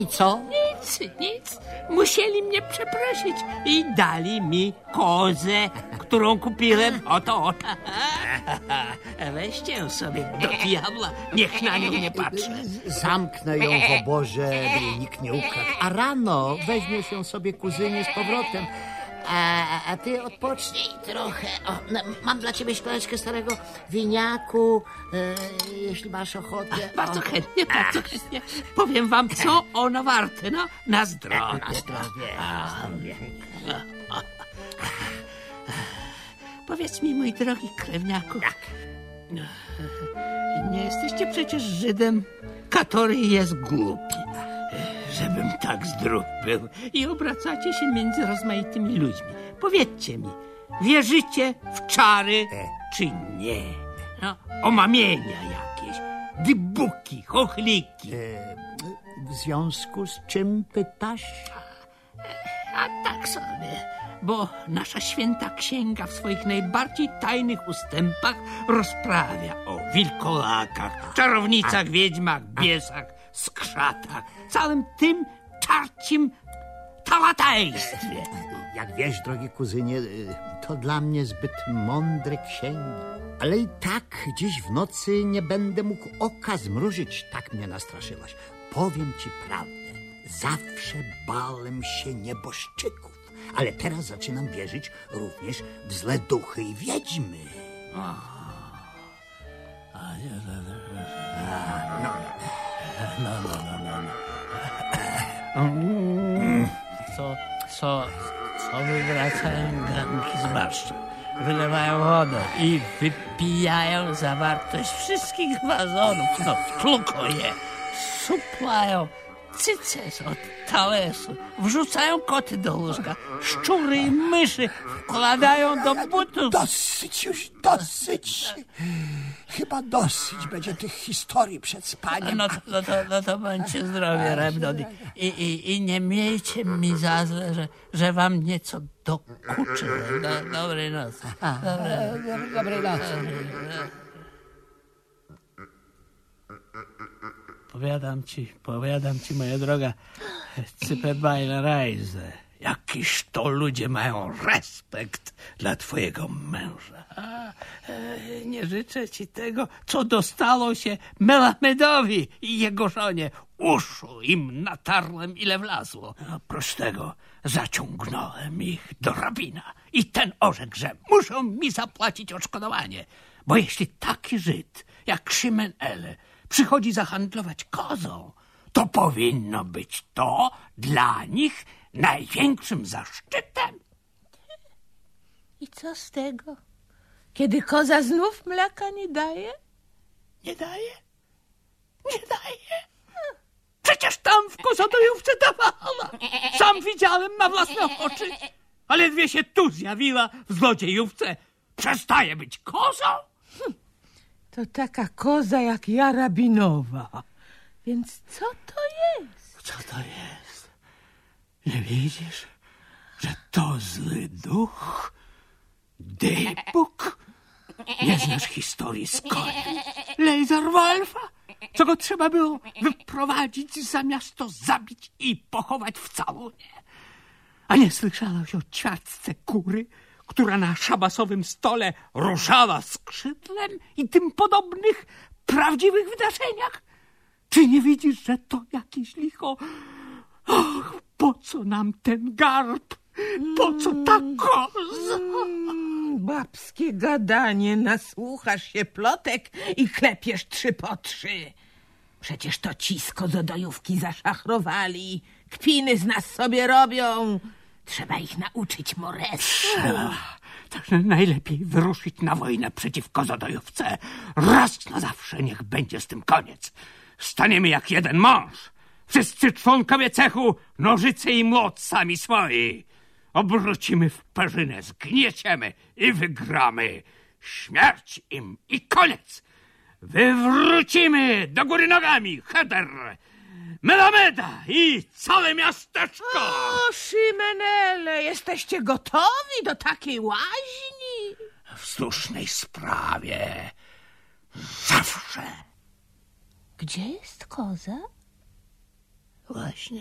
I co? Nic. Musieli mnie przeprosić i dali mi kozę, którą kupiłem. Oto. Weźcie ją sobie do diabła, niech na nią nie patrzy. Zamknę ją w oborze, by jej nikt nie ukradł. A rano weźmiesz ją sobie kuzynie z powrotem. A ty odpocznij trochę. O, no, mam dla ciebie szklaneczkę starego winiaku, jeśli masz ochotę. Bardzo chętnie. Powiem wam, co ono warte. No, na zdrowie. Na zdrowie. Powiedz mi, mój drogi krewniaku. Nie jesteście przecież Żydem, który jest głupi. Żebym tak zdrów był i obracacie się między rozmaitymi ludźmi. Powiedzcie mi, wierzycie w czary czy nie? No, omamienia jakieś, dybuki, chochliki. W związku z czym pytasz? A tak sobie, bo nasza święta księga w swoich najbardziej tajnych ustępach rozprawia o wilkołakach, czarownicach, wiedźmach, biesach, skrzatach, całym tym czarcim tałatajstwie. Jak wiesz, drogi kuzynie, to dla mnie zbyt mądre księgi. Ale i tak dziś w nocy nie będę mógł oka zmrużyć, tak mnie nastraszyłaś. Powiem ci prawdę, zawsze bałem się nieboszczyków, ale teraz zaczynam wierzyć również w złe duchy i wiedźmy. Co wywracają garnki z basztu, wylewają wodę i wypijają zawartość wszystkich wazonów, no, tłuką je, suplają cyces od talesu, wrzucają koty do łóżka, szczury i myszy wkładają do butów. Dosyć już, dosyć. Chyba dosyć będzie tych historii przed spaniem. No to bądźcie zdrowi, Remnon. I nie miejcie mi za złe, że wam nieco dokuczyłem. Dobrej nocy. Dobrej nocy. Powiadam ci, moja droga Cyperbajlerajze, jakiż to ludzie mają respekt dla twojego męża. Nie życzę ci tego, co dostało się Melamedowi i jego żonie. Uszu im natarłem, ile wlazło. Oprócz tego zaciągnąłem ich do rabina i ten orzekł, że muszą mi zapłacić odszkodowanie. Bo jeśli taki Żyd jak Szymen Ele przychodzi zahandlować kozą, to powinno być to dla nich największym zaszczytem. I co z tego? Kiedy koza znów mleka nie daje? Nie daje? Przecież tam w kozodojówce dawała. Sam widziałem na własne oczy. A ledwie się tu zjawiła w złodziejówce, przestaje być kozą? To taka koza jak ja rabinowa. Więc co to jest? Co to jest? Nie widzisz, że to zły duch? Dybuk? Nie znasz historii z koniem Lejzerwolfa? Co go trzeba było wyprowadzić za miasto, zabić i pochować w całunie? A nie słyszałeś o ćwiartce kury, która na szabasowym stole ruszała skrzydłem i tym podobnych prawdziwych wydarzeniach? Czy nie widzisz, że to jakieś licho? Och, po co nam ten garb? Po co ta koza? Babskie gadanie, nasłuchasz się plotek i klepiesz 3 po 3. Przecież to ci z kozodojówki zaszachrowali. Kpiny z nas sobie robią. Trzeba ich nauczyć moresu. Także najlepiej wyruszyć na wojnę przeciw kozodojówce. Raz na zawsze niech będzie z tym koniec. Staniemy jak jeden mąż. Wszyscy członkowie cechu, nożyce i młot sami swoi. Obrócimy w perzynę, zgnieciemy i wygramy. Śmierć im i koniec. Wywrócimy do góry nogami Heder, Melameda i całe miasteczko. O, Szymenele, jesteście gotowi do takiej łaźni? W słusznej sprawie. Zawsze. Gdzie jest koza? Właśnie.